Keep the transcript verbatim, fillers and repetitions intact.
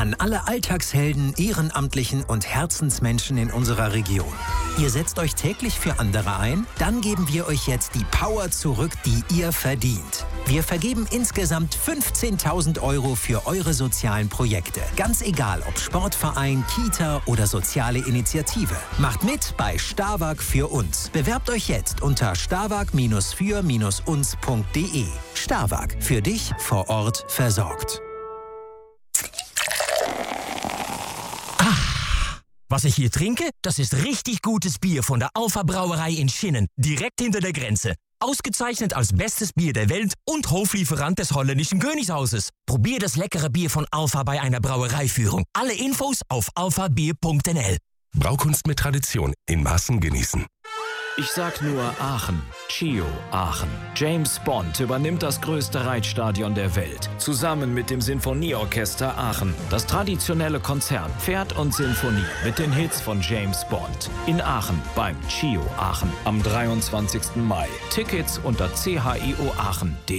An alle Alltagshelden, Ehrenamtlichen und Herzensmenschen in unserer Region. Ihr setzt euch täglich für andere ein? Dann geben wir euch jetzt die Power zurück, die ihr verdient. Wir vergeben insgesamt fünfzehntausend Euro für eure sozialen Projekte. Ganz egal, ob Sportverein, Kita oder soziale Initiative. Macht mit bei Starwag für uns. Bewerbt euch jetzt unter starwag für uns punkt de. Starwag, für dich vor Ort versorgt. Was ich hier trinke, das ist richtig gutes Bier von der Alpha Brauerei in Schinnen, direkt hinter der Grenze. Ausgezeichnet als bestes Bier der Welt und Hoflieferant des holländischen Königshauses. Probier das leckere Bier von Alpha bei einer Brauereiführung. Alle Infos auf alpha bier punkt n l. Braukunst mit Tradition in Maßen genießen. Ich sag nur Aachen. Chio Aachen. James Bond übernimmt das größte Reitstadion der Welt. Zusammen mit dem Sinfonieorchester Aachen. Das traditionelle Konzert Pferd und Sinfonie mit den Hits von James Bond. In Aachen beim Chio Aachen am dreiundzwanzigsten Mai. Tickets unter c h i o aachen punkt de.